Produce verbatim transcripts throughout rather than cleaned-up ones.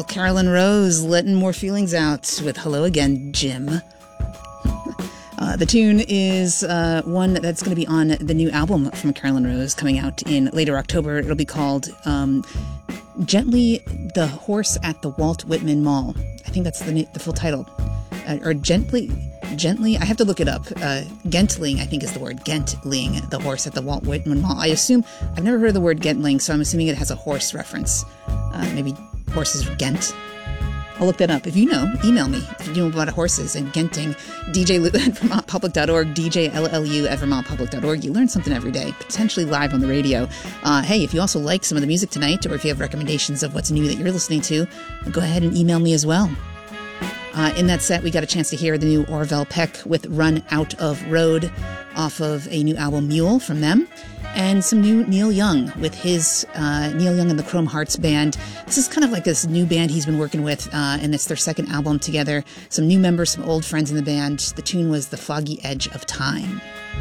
Well, Carolyn Rose letting more feelings out with Hello Again, Jim. Uh, the tune is uh, one that's going to be on the new album from Carolyn Rose coming out in later October. It'll be called um, Gently the Horse at the Walt Whitman Mall. I think that's the, the full title. Uh, or Gently... Gently, I have to look it up. Uh, Gentling, I think is the word. Gentling, the horse at the Walt Whitman Mall. I assume, I've never heard of the word Gentling, so I'm assuming it has a horse reference. Uh, maybe horses Gent. I'll look that up. If you know, email me. If you know about horses and Genting, D J Lou at vermont public dot org, D J L L U at vermont public dot org. You learn something every day, potentially live on the radio. Uh, hey, if you also like some of the music tonight, or if you have recommendations of what's new that you're listening to, go ahead and email me as well. Uh, in that set, we got a chance to hear the new Orville Peck with Run Out of Road off of a new album, Mule, from them. And some new Neil Young with his uh, Neil Young and the Chrome Hearts Band. This is kind of like this new band he's been working with, uh, and it's their second album together. Some new members, some old friends in the band. The tune was The Foggy Edge of Time.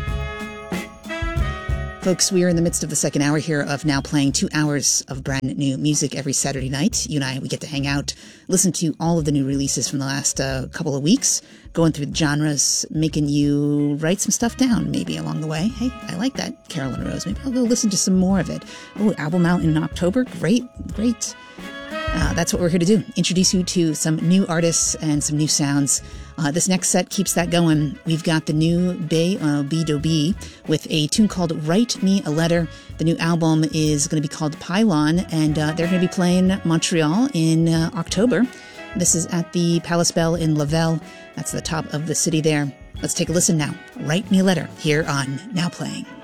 Folks, we are in the midst of the second hour here of now playing two hours of brand new music every Saturday night. You and I, we get to hang out, listen to all of the new releases from the last uh, couple of weeks, going through the genres, making you write some stuff down maybe along the way. Hey, I like that, Carolyn Rose. Maybe I'll go listen to some more of it. Oh, album out in October? Great, great. Uh, that's what we're here to do. Introduce you to some new artists and some new sounds. Uh, this next set keeps that going. We've got the new Bay uh, B Do B with a tune called Write Me a Letter. The new album is going to be called Pylon, and uh, they're going to be playing Montreal in uh, October. This is at the Palace Bell in Laval. That's the top of the city there. Let's take a listen now. Write Me a Letter here on Now Playing.